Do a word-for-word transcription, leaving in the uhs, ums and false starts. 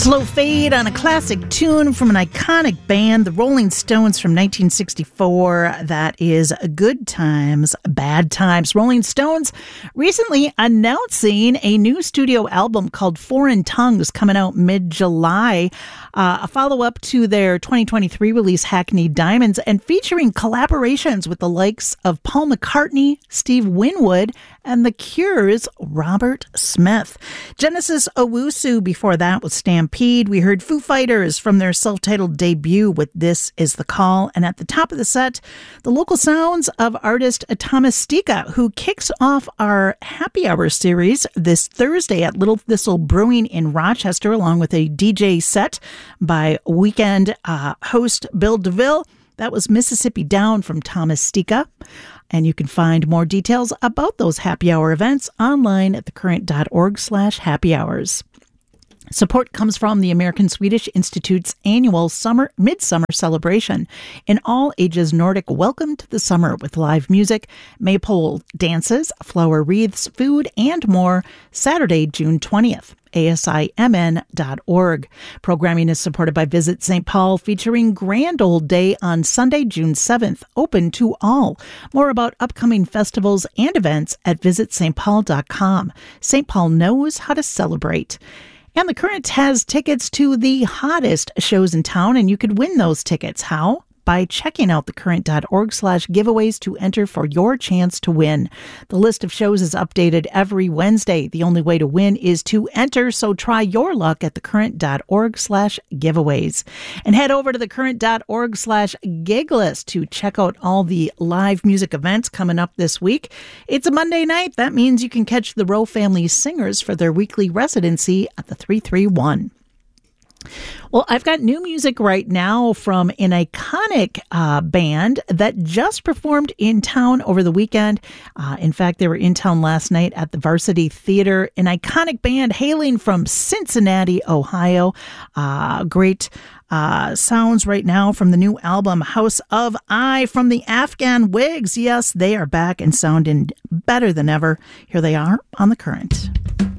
Slow fade on a classic tune from an iconic band, the Rolling Stones, from nineteen sixty-four. That is Good Times, Bad Times. Rolling Stones recently announcing a new studio album called Foreign Tongues, coming out mid-July, uh, a follow-up to their twenty twenty-three release Hackneyed Diamonds, and featuring collaborations with the likes of Paul McCartney, Steve Winwood, and The Cure's Robert Smith. Genesis Owusu before that was Stampede. We heard Foo Fighters from their self-titled debut with This Is the Call. And at the top of the set, the local sounds of artist Atomistica, who kicks off our Happy Hour series this Thursday at Little Thistle Brewing in Rochester, along with a D J set by weekend uh, host Bill DeVille. That was Mississippi Down from Thomastica. And you can find more details about those happy hour events online at thecurrent.org slash happy hours. Support comes from the American Swedish Institute's annual summer midsummer celebration. In all ages Nordic, welcome to the summer with live music, maypole dances, flower wreaths, food, and more. Saturday, June twentieth. A S I M N dot org. Programming is supported by Visit Saint Paul, featuring Grand Old Day on Sunday, June seventh, open to all. More about upcoming festivals and events at visit st paul dot com. Saint Paul knows how to celebrate. And The Current has tickets to the hottest shows in town, and you could win those tickets. How? By checking out thecurrent.org slash giveaways to enter for your chance to win. The list of shows is updated every Wednesday. The only way to win is to enter, so try your luck at thecurrent.org slash giveaways. And head over to thecurrent.org slash gig list to check out all the live music events coming up this week. It's a Monday night. That means you can catch the Rowe Family Singers for their weekly residency at the three three one. Well, I've got new music right now from an iconic uh, band that just performed in town over the weekend. Uh, in fact, they were in town last night at the Varsity Theater. An iconic band hailing from Cincinnati, Ohio. Uh, great uh, sounds right now from the new album House of I from the Afghan Wigs. Yes, they are back and sounding better than ever. Here they are on The Current.